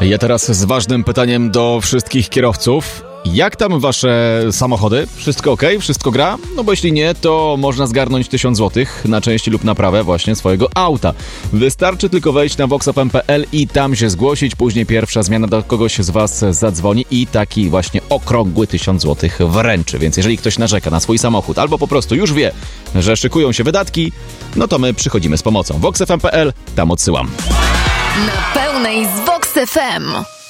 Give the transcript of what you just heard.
Ja teraz z ważnym pytaniem do wszystkich kierowców. Jak tam wasze samochody? Wszystko ok? Wszystko gra? No bo jeśli nie, to można zgarnąć 1000 zł na części lub naprawę właśnie swojego auta. Wystarczy tylko wejść na voxfm.pl i tam się zgłosić. Później pierwsza zmiana do kogoś z was zadzwoni i taki właśnie okrągły 1000 zł wręczy. Więc jeżeli ktoś narzeka na swój samochód albo po prostu już wie, że szykują się wydatki, no to my przychodzimy z pomocą. voxfm.pl, tam odsyłam. Na pełnej z Vox FM.